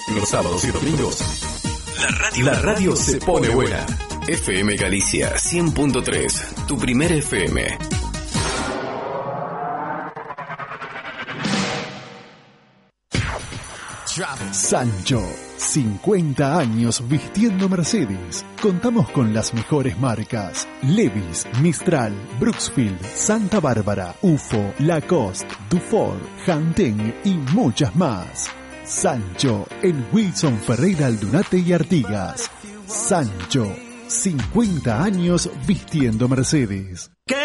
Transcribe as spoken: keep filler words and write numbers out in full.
Los sábados y domingos, la radio, la radio se pone buena. F M Galicia cien punto tres, tu primer F M. Sancho, cincuenta años vistiendo Mercedes. Contamos con las mejores marcas: Levi's, Mistral, Brooksfield, Santa Bárbara, U F O, Lacoste, Dufour, Hanteng y muchas más. Sancho, en Wilson Ferreira Aldunate y Artigas. Sancho, cincuenta años vistiendo Mercedes. ¿Qué